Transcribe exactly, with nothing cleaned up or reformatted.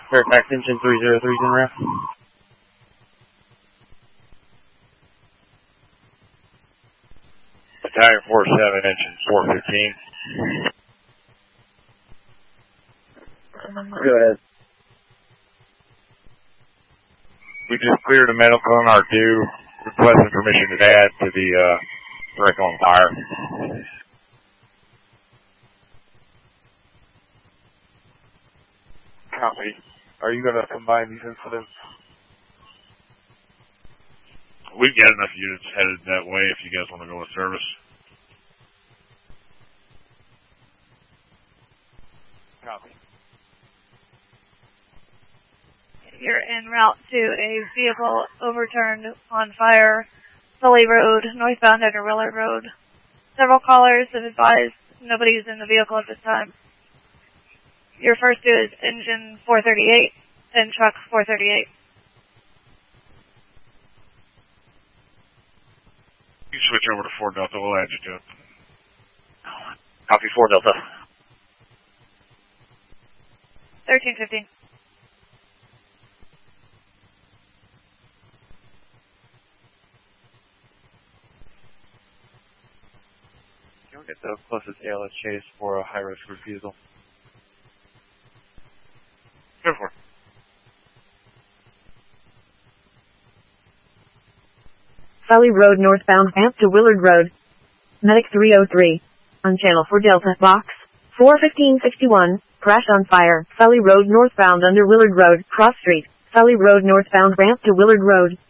Fairfax engine three zero three is en route. Battalion four seven, engine four fifteen. Go ahead. We just cleared a medical on our due, requesting permission to add to the uh, wreck on fire. Copy. Are you going to combine these incidents? We've got enough units headed that way if you guys want to go with service. Copy. You're en route to a vehicle overturned on fire, Sully Road, northbound under Willard Road. Several callers have advised nobody's in the vehicle at this time. Your first due is engine four thirty-eight and truck four thirty-eight. You switch over to four Delta, we'll add you to it. Copy four Delta. thirteen fifteen. Can we get the closest A L S chase for a high-risk refusal? Go for it. Sully Road northbound ramp to Willard Road. Medic three oh three. On channel for Delta. Box four fifteen sixty-one. Crash on fire. Sully Road northbound under Willard Road. Cross Street. Sully Road northbound ramp to Willard Road.